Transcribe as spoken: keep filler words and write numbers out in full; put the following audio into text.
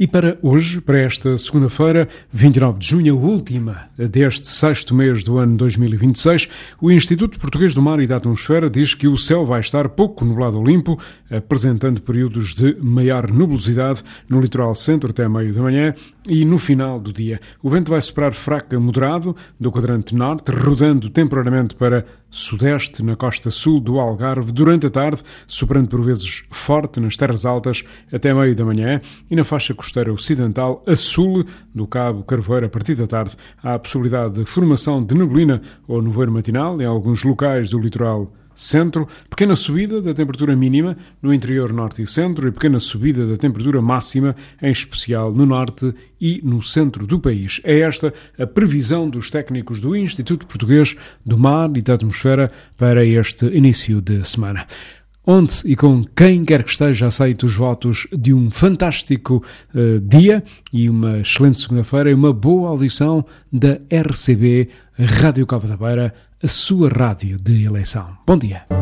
E para hoje, para esta segunda-feira, vinte e nove de junho, a última deste sexto mês do ano dois mil e vinte e seis, o Instituto Português do Mar e da Atmosfera diz que o céu vai estar pouco nublado ou limpo, apresentando períodos de maior nebulosidade no litoral centro até meio da manhã e no final do dia. O vento vai soprar fraco a moderado do quadrante norte, rodando temporariamente para sudeste na costa sul do Algarve durante a tarde, soprando por vezes forte nas terras altas até meio da manhã e na faixa costeira ocidental a sul do Cabo Carvoeiro a partir da tarde. Há a possibilidade de formação de neblina ou nevoeiro matinal em alguns locais do litoral centro, pequena subida da temperatura mínima no interior norte e centro e pequena subida da temperatura máxima, em especial no norte e no centro do país. É esta a previsão dos técnicos do Instituto Português do Mar e da Atmosfera para este início de semana. Onde e com quem quer que esteja, aceito os votos de um fantástico uh, dia e uma excelente segunda-feira e uma boa audição da R C B Rádio Cabo da Beira, a sua rádio de eleição. Bom dia.